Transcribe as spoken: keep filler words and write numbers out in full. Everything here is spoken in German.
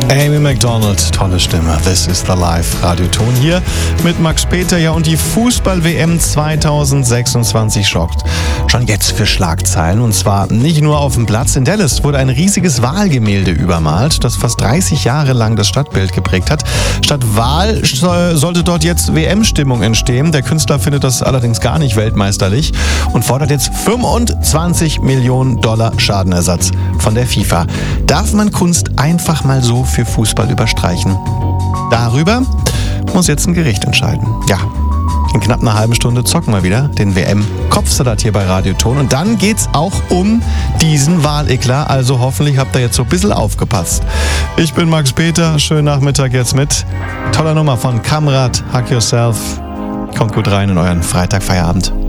Amy Macdonald, tolle Stimme. This is the Live Radioton hier mit Max Peter. Ja, und die Fußball-W M zweitausendsechsundzwanzig sorgt schon jetzt für Schlagzeilen. Und zwar nicht nur auf dem Platz. In Dallas wurde ein riesiges Wahlgemälde übermalt, das fast dreißig Jahre lang das Stadtbild geprägt hat. Statt Wahl sollte dort jetzt W M-Stimmung entstehen. Der Künstler findet das allerdings gar nicht weltmeisterlich und fordert jetzt fünfundzwanzig Millionen Dollar Schadenersatz von der FIFA. Darf man Kunst einfach mal so für Fußball überstreichen? Darüber muss jetzt ein Gericht entscheiden. Ja, in knapp einer halben Stunde zocken wir wieder den W M-Kopfsalat hier bei Radioton. Und dann geht's auch um diesen Wahleklat. Also hoffentlich habt ihr jetzt so ein bisschen aufgepasst. Ich bin Max Peter. Schönen Nachmittag jetzt mit toller Nummer von Kamrat, Hug Yourself. Kommt gut rein in euren Freitagfeierabend.